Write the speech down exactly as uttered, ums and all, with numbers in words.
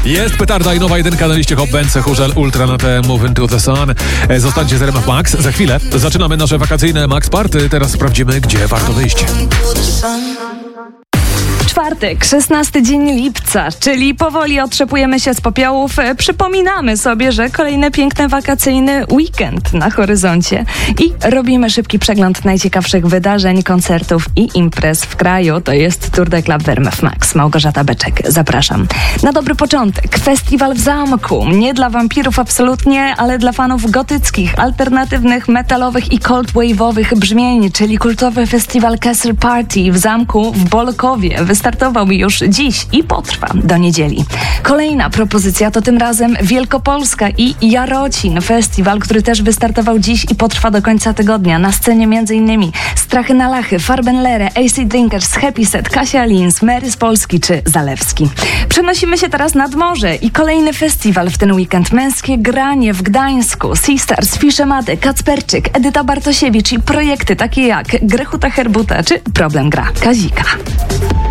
Jest petarda i nowa jedynka na liście Hot Bence, Hurzel Ultra na te Move Into the Sun. Zostańcie z R M F Max. Za chwilę zaczynamy nasze wakacyjne Max Party. Teraz sprawdzimy, gdzie warto wyjść. Czwartek, szesnasty dzień lipca, czyli powoli otrzepujemy się z popiołów. Przypominamy sobie, że kolejny piękny wakacyjny weekend na horyzoncie i robimy szybki przegląd najciekawszych wydarzeń, koncertów i imprez w kraju. To jest Tour de Club w R M F Max. Małgorzata Beczek, zapraszam. Na dobry początek, festiwal w Zamku. Nie dla wampirów absolutnie, ale dla fanów gotyckich, alternatywnych, metalowych i cold wave'owych brzmień, czyli kultowy festiwal Castle Party w Zamku w Bolkowie. Wystartował już dziś i potrwa do niedzieli. Kolejna propozycja to tym razem Wielkopolska i Jarocin. Festiwal, który też wystartował dziś i potrwa do końca tygodnia. Na scenie m.in. Strachy na Lachy, Farbenlere, A C Drinkers, Happy Set, Kasia Lins, Mary z Polski czy Zalewski. Przenosimy się teraz nad morze i kolejny festiwal w ten weekend. Męskie granie w Gdańsku. Seastars, Fiszemady, Kacperczyk, Edyta Bartosiewicz i projekty takie jak Grechuta Herbuta czy Problem Gra Kazika.